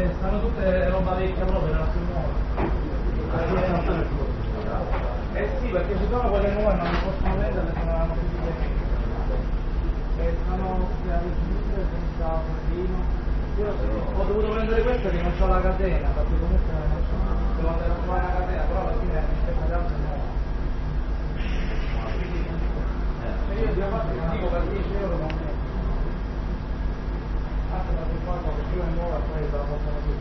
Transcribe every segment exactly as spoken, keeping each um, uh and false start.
Eh, stanno tutte roba vecchia proprio, non più nuova. Eh sì, perché ci sono quelle nuove ma non possono vendere perché non hanno più di tempo. E stanno alle senza cordino. Io ho dovuto prendere questa che non c'ho la catena, perché comunque non so, devo andare a trovare la catena, però alla fine questa di altre nuova. E io ti ho dico per dieci euro non è. Anche da quel fatto che più è nuova e poi te la portano più.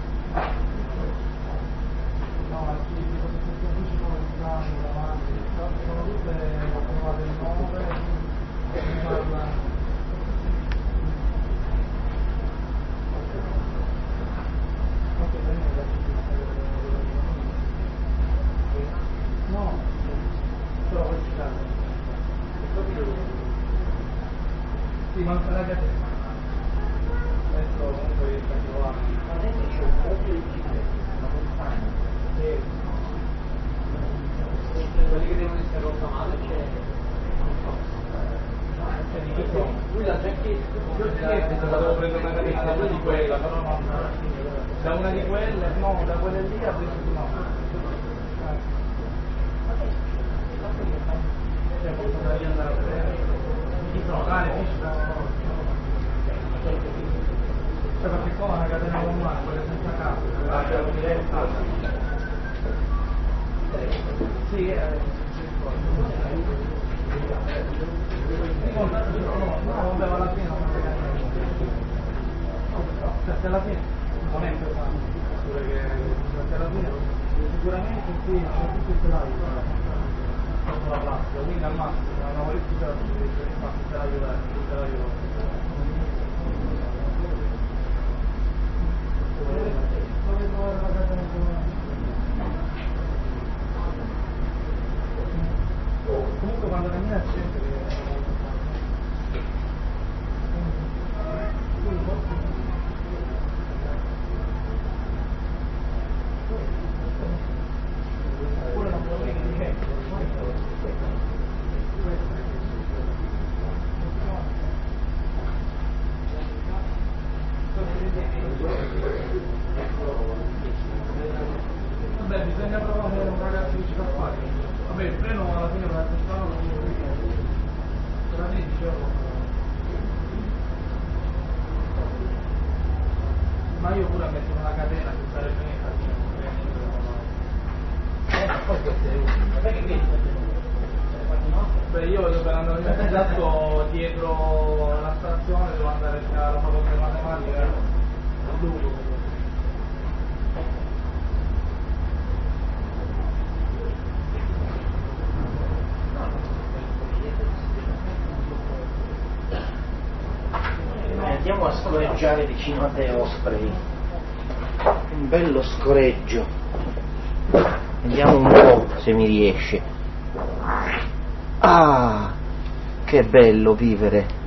No, ci dico che queste uffici nuove di grandi, davanti, sono tutte approvate nuove, si parla. No, però questi casi. Sì, manca la catena. Questo comunque riesce a trovare. Adesso c'è un po' di una montagna. Sì. Quelli che devono essere rottamati c'è. Cioè di che sono? Lui la giacchetta. Dovevo prendere una catena due di quella, però no. Da una di quelle, no, da quelle lì ha preso di no. Cioè posso andare a vedere. Chi sono? Ah, le fiche sono. Cioè perché qua una catena normale, quelle senza capo, la diretta. Sì, eh. No, no, vabbè, alla fine non è perché alla fine non è importante, perché alla fine sicuramente qui c'è tutto il telaio sotto la plastica, quindi al massimo una volta il telaio il telaio comunque quando cammina al centro pure non può dire niente. Vabbè, bisogna provare un ragazzo che ci fa fare. Vabbè, il freno alla fine per la testata non lo vedo. Per la fine dicevo. Ma io pure a mettere una catena che sarebbe netta, eh, ma poi questo è utile. Ma perché che beh, io per andare al mio esatto dietro la stazione devo andare alla facoltà di matematica a lungo. Andiamo a scoreggiare vicino a te, Osprey. Un bello scoreggio. Vediamo un po' se mi riesce. Ah, che bello vivere